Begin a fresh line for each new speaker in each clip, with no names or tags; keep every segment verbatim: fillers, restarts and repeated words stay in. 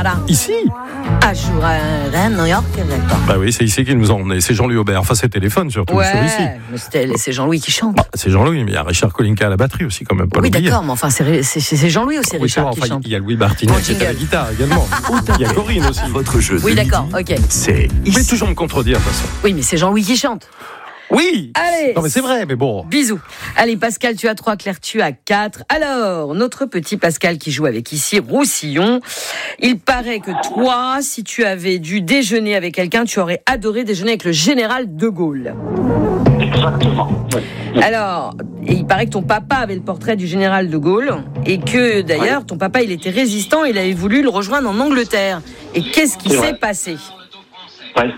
là.
Ici.
Ah, je joue à New York, d'accord.
Bah oui, c'est ici qu'ils nous ont emmenés. C'est Jean-Louis Aubert. Enfin, c'est téléphone surtout.
Ouais,
sur ici.
mais c'était, c'est Jean-Louis qui chante.
Ah, c'est Jean-Louis, mais il y a Richard Kolinka à la batterie aussi, quand même. Pas
Oui,
l'oublier.
d'accord, mais enfin, c'est, c'est, c'est Jean-Louis ou c'est
Oui,
Richard
enfin,
qui
enfin,
chante?
il y a Louis Martinet
Bon,
qui est à la
jingle.
guitare également. Il y a Corinne aussi.
Votre jeu
Oui,
de
d'accord,
midi,
ok.
c'est
Vous pouvez toujours me contredire, de toute façon.
Oui, mais c'est Jean-Louis qui chante.
Oui.
Allez.
Non, mais c'est vrai, mais bon.
Bisous. Allez, Pascal, tu as trois, Claire, tu as quatre. Alors, notre petit Pascal qui joue avec ici Roussillon. Il paraît que toi, si tu avais dû déjeuner avec quelqu'un, tu aurais adoré déjeuner avec le général de Gaulle.
Exactement. Ouais.
Alors, et il paraît que ton papa avait le portrait du général de Gaulle et que d'ailleurs, ton papa, il était résistant, il avait voulu le rejoindre en Angleterre. Et qu'est-ce qui
C'est
s'est
vrai.
passé?
Ouais.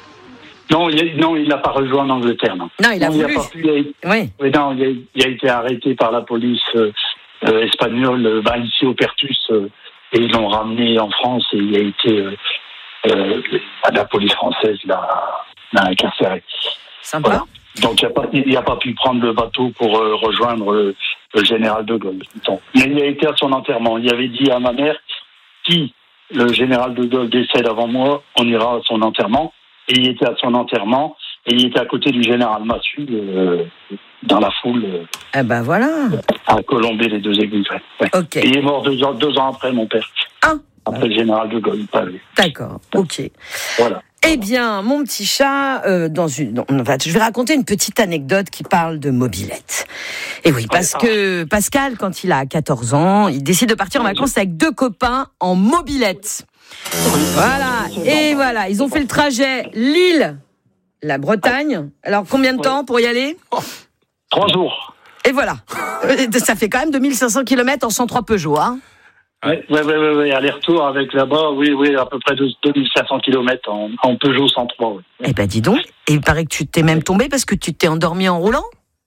Non, il a, non, il n'a pas rejoint en Angleterre, non.
Non, il a
non,
voulu.
Il a pas pu, il a,
Oui.
oui, non, il a, il a été arrêté par la police euh, euh, espagnole, euh, bah, ici au Pertus, euh, et ils l'ont ramené en France et il a été, euh, euh, la police française l'a, l'a incarcéré.
Sympa.
Voilà. Donc il n'a pas, il a pas pu prendre le bateau pour euh, rejoindre euh, le général de Gaulle. Donc, mais il a été à son enterrement. Il avait dit à ma mère, si le général de Gaulle décède avant moi, on ira à son enterrement. Et il était à son enterrement, et il était à côté du général Massu, euh, dans la foule, euh,
Ah ben voilà.
à colomber les deux églises. Ouais. Ouais.
Ok.
Et il est mort deux ans, deux ans après, mon père.
Ah.
Après le général de Gaulle. Pas lui.
D'accord. Ok.
Voilà.
Eh bien, mon petit chat, euh, dans une, dans, enfin, je vais raconter une petite anecdote qui parle de mobilette. Et oui, parce que Pascal, quand il a quatorze ans, il décide de partir en vacances avec deux copains en mobilette. Voilà. Et voilà, ils ont fait le trajet Lille, la Bretagne. Alors, combien de temps pour y aller?
Trois jours.
Et voilà. Ça fait quand même deux mille cinq cents kilomètres en cent trois Peugeot, hein.
Oui, ouais, ouais, ouais, ouais, aller-retour avec là-bas, oui, oui, à peu près deux mille cinq cents kilomètres en, en Peugeot cent trois. Ouais.
Eh ben, dis donc. Et il paraît que tu t'es même tombé parce que tu t'es endormi en roulant?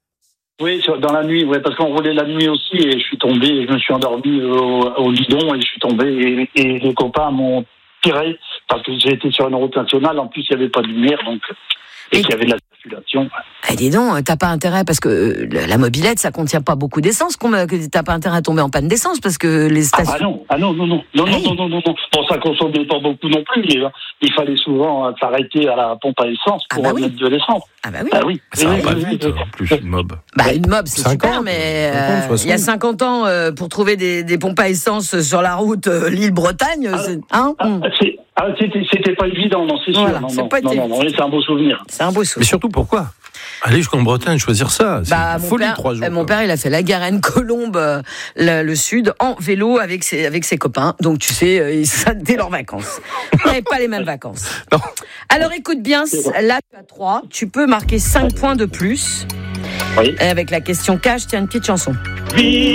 Oui, dans la nuit, ouais, parce qu'on roulait la nuit aussi et je suis tombé, et je me suis endormi au, au guidon et je suis tombé et, et les copains m'ont tiré parce que j'ai été sur une route nationale, en plus il n'y avait pas de lumière, donc, et, et qu'il y avait de la circulation.
Eh dis donc, t'as pas intérêt, parce que la mobilette, ça contient pas beaucoup d'essence, t'as pas intérêt à tomber en panne d'essence, parce que les stations...
Ah, ah non, ah non, non, non, non,
hey.
non, non, non, non, bon, ça consommait pas beaucoup non plus, mais il fallait souvent s'arrêter à la pompe à essence pour ah bah oui. mettre de l'essence.
Ah bah oui.
Ah oui.
Ça
oui,
va pas
oui,
vite,
oui,
en plus, une mob.
Bah, une mob, c'est
cinquante,
super, mais
cinquante,
euh, il y a cinquante ans, euh, pour trouver des, des pompes à essence sur la route euh, Lille-Bretagne,
ah,
c'est, hein,
ah,
hum.
c'est, ah, c'était, c'était pas évident, non, c'est
voilà,
sûr. Non,
c'est
non,
pas
non, non, non, c'est un beau souvenir.
C'est un beau souvenir.
Mais surtout, pourquoi aller jusqu'en Bretagne, choisir ça, c'est
bah,
une
mon
folie,
père,
trois jours.
Euh, mon père, il a fait la Garenne-Colombe, euh, le, le sud, en vélo avec ses, avec ses copains. Donc, tu sais, euh, ça, dès leurs vacances. On n'avait pas les mêmes vacances.
Non.
Alors, écoute bien, là, tu as trois. Tu peux marquer cinq points de plus.
Oui.
Avec la question cash, tiens, une petite chanson.
Oui.